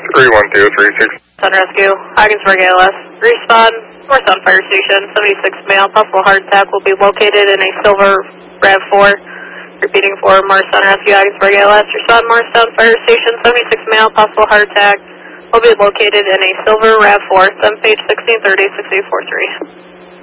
31236. Sun Rescue, Ogdensburg ALS. Respond, North on Fire Station, 76 male, possible heart attack will be located in a silver RAV4. Repeating for Morris Sun Rescue, Ogdensburg ALS. Respond, Morristown Fire Station, 76 male, possible heart attack will be located in a silver RAV4. Page 1630, 6843.